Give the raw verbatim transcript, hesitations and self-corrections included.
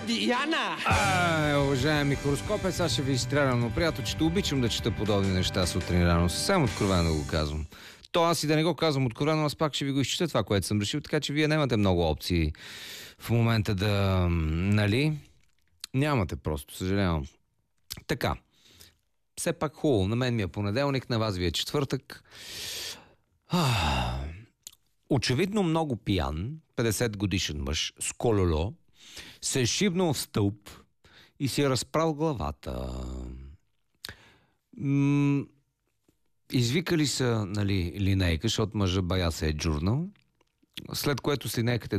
Диана! Ай, уважаеми хороскопи, сега ще ви изстрелям, но приятел, че обичам да чета подобни неща сутрин рано. Съвсем откровено го казвам. То аз и да не го казвам откровено, аз пак ще ви го изчета това, което съм решил, така че вие нямате много опции в момента да... Нали? Нямате просто, съжалявам. Така. Все пак хубаво. На мен ми е понеделник, на вас ви е четвъртък. Очевидно много пиян, петдесет годишен мъж с колело, се е шибнал в стълб и си е разправил главата. М- извикали са, нали, линейка, защото мъжа бая се е джурнал, след което с линейката